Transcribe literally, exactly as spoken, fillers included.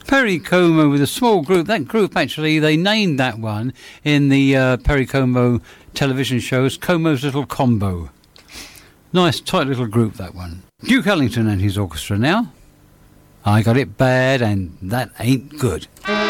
Perry Como with a small group. That group, actually, they named that one in the uh, Perry Como television shows, Como's Little Combo. Nice, tight little group, that one. Duke Ellington and his orchestra now. I Got It Bad, and that ain't good.